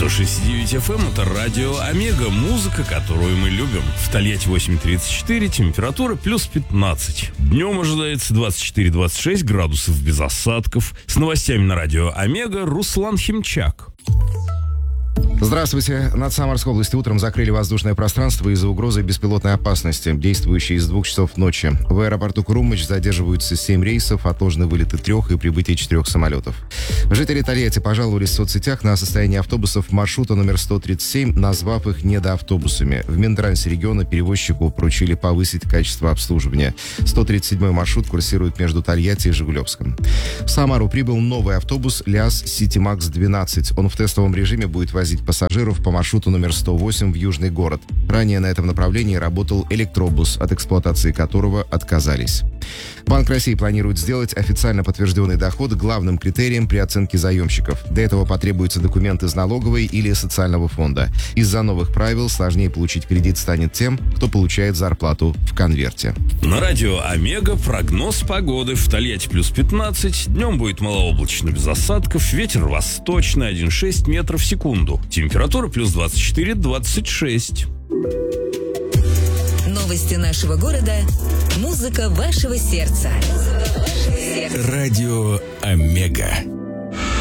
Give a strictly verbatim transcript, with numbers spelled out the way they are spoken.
сто шесть и девять эф эм — это радио Омега, музыка, которую мы любим. В Тольятти восемь тридцать четыре, температура плюс пятнадцать. Днем ожидается двадцать четыре - двадцать шесть градусов без осадков. С новостями на радио Омега Руслан Химчак. Здравствуйте. Над Самарской областью утром закрыли воздушное пространство из-за угрозы беспилотной опасности, действующей с двух часов ночи. В аэропорту Крумыч задерживаются семь рейсов, отложены вылеты трех и прибытие четырех самолетов. Жители Тольятти пожаловались в соцсетях на состояние автобусов маршрута номер сто тридцать семь, назвав их недоавтобусами. В Минтрансе региона перевозчику поручили повысить качество обслуживания. сто тридцать седьмой маршрут курсирует между Тольятти и Жигулевском. В Самару прибыл новый автобус ЛиАЗ Ситимакс двенадцать. Он в тестовом режиме будет возить пассажиров по маршруту номер сто восемь в Южный город. Ранее на этом направлении работал электробус, от эксплуатации которого отказались. Банк России планирует сделать официально подтвержденный доход главным критерием при оценке заемщиков. Для этого потребуются документы из налоговой или социального фонда. Из-за новых правил сложнее получить кредит станет тем, кто получает зарплату в конверте. На радио Омега прогноз погоды. В Тольятти плюс пятнадцать. Днем будет малооблачно без осадков. Ветер восточный один и шесть метров в секунду. Температура плюс двадцать четыре - двадцать шесть. Новости нашего города. Музыка вашего сердца. Радио Омега.